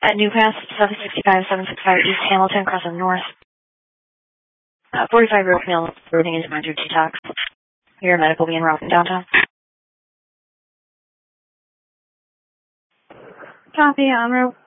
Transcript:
At New Pass, 765 East Hamilton, crossing north. 45-year-old male moving into minor detox. Your medical being routed downtown. Copy, en route.